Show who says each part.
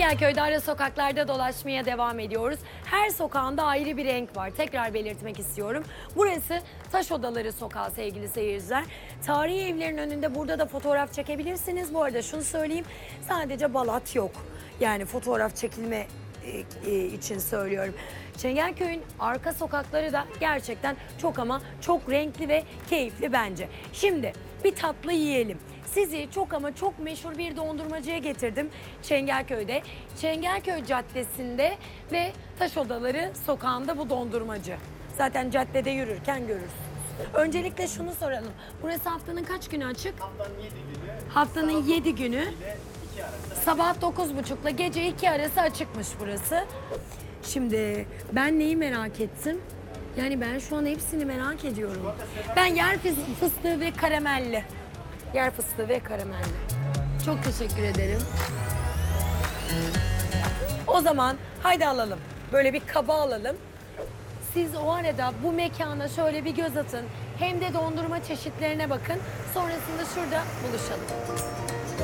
Speaker 1: Çengelköy'de ara sokaklarda dolaşmaya devam ediyoruz. Her sokağında ayrı bir renk var. Tekrar belirtmek istiyorum. Burası Taş Odaları Sokağı sevgili seyirciler. Tarihi evlerin önünde burada da fotoğraf çekebilirsiniz. Bu arada şunu söyleyeyim. Sadece Balat yok. Yani fotoğraf çekilme için söylüyorum. Çengelköy'ün arka sokakları da gerçekten çok ama çok renkli ve keyifli bence. Şimdi bir tatlı yiyelim. Sizi çok ama çok meşhur bir dondurmacıya getirdim Çengelköy'de. Çengelköy Caddesi'nde ve Taş Odaları Sokağı'nda bu dondurmacı. Zaten caddede yürürken görürsünüz. Öncelikle şunu soralım. Burası haftanın kaç günü açık? Haftanın 7 günü. Sabah 9.30 ile gece 2 arası açıkmış burası. Şimdi ben neyi merak ettim? Yani ben şu an hepsini merak ediyorum. Ben yer fıstığı ve karamelli. Yer fıstığı ve karamelli. Çok teşekkür ederim. O zaman haydi alalım. Böyle bir kaba alalım. Siz o arada bu mekana şöyle bir göz atın. Hem de dondurma çeşitlerine bakın. Sonrasında şurada buluşalım.